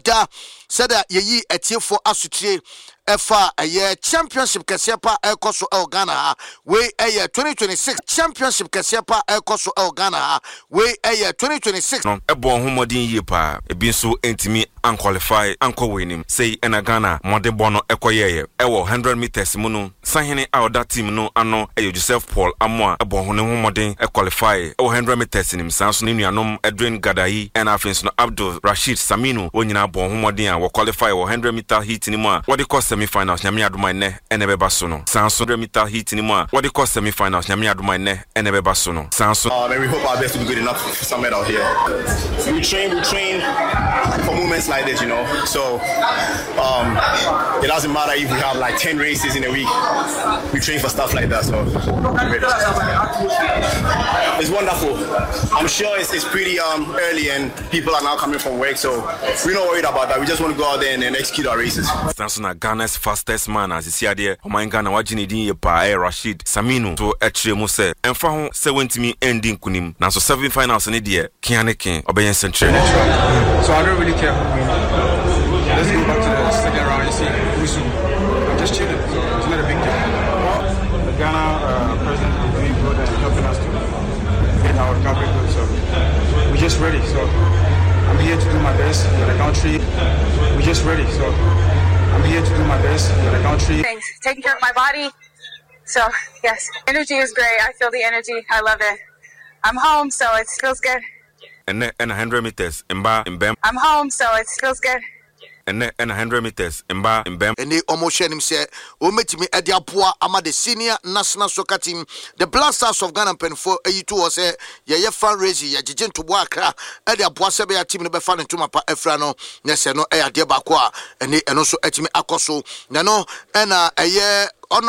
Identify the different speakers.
Speaker 1: dada sada yeyi etiefo asutire efa eye championship kesepa ekoso el Ghana ha we eye 2026 championship kesepa ekoso el Ghana ha we eye 2026
Speaker 2: no ebo homodin yie pa ebi so entimi unqualify anko winim say ena Ghana mode bono ekoyeye ewo 100 meters mu no sahene out that team no ano eye Joseph Paul Amoa ebo hone homodin qualify ewo 100 meters nim sanso ne nuanom Edwin Gadayi ena afenso no Abdul Rashid Saminu onyina bo homodin a wo qualify 100 meter heat ni mu a what the semi-finals nyame adoma ne ene beba so no sanso 100 meter heat ni mu a what the semi-finals nyame adoma ne ene beba so no sanso
Speaker 3: and we hope our best to be good enough for some medal here. We train for moments like this, you know. So it doesn't matter if we have like 10 races in a week. We train for stuff like that. So it's wonderful. I'm sure it's pretty early and people are now coming from work, so we're not worried about that. We just want to go out there and execute our races.
Speaker 2: Sansona Ghana's fastest man as you see Oman Ghana wajini din ye pa Rashid Saminu to etre mu se emfa ho 70 ending kunim na so 7 finals ne de kiane ken obeyen century.
Speaker 4: So I don't really care who wins. Let's go back to the second round and see who's who. I'm just chilling, so it's not a big deal. The Ghana president is doing good and helping us to get our recovery good, so we're just ready. So I'm here to do my best for the country. We're just ready, so I'm here to do my best for the country.
Speaker 5: Thanks. Taking care of my body. So, yes, energy is great. I feel the energy. I love it. I'm home, so it feels good.
Speaker 2: And 100 meters mba mbem.
Speaker 5: I'm home, so it feels good.
Speaker 2: And 100 meters mba mbem.
Speaker 1: And they almost share him say, "O metimi ediapoa ama the senior national soccer team, the Black Stars of Ghana pen for A2 was say ye fundraising ye jijin to Boakra ediapoa sebe ya team no be fan into mapa efra no nyese no e ade ba ko a ene eno so etimi akoso na no ena eye